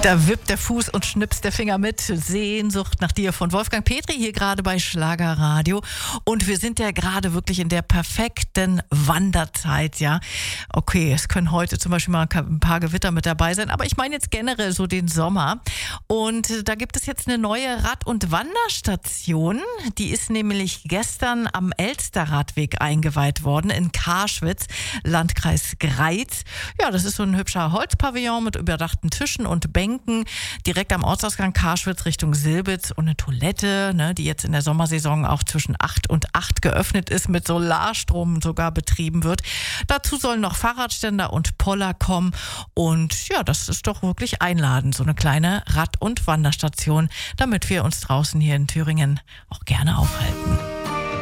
Da wippt der Fuß und schnipst der Finger mit. Sehnsucht nach dir von Wolfgang Petri hier gerade bei Schlagerradio. Und wir sind ja gerade wirklich in der perfekten Wanderzeit, ja. Okay, es können heute zum Beispiel mal ein paar Gewitter mit dabei sein, aber ich meine jetzt generell so den Sommer. Und da gibt es jetzt eine neue Rad- und Wanderstation. Die ist nämlich gestern am Elsterradweg eingeweiht worden in Karschwitz, Landkreis Greiz. Ja, das ist so ein hübscher Holzpavillon mit überdachten Tischen und Bänken. Direkt am Ortsausgang Karschwitz Richtung Silbitz und eine Toilette, ne, die jetzt in der Sommersaison auch zwischen 8 und 8 geöffnet ist, mit Solarstrom sogar betrieben wird. Dazu sollen noch Fahrradständer und Poller kommen und ja, das ist doch wirklich einladend, so eine kleine Rad- und Wanderstation, damit wir uns draußen hier in Thüringen auch gerne aufhalten.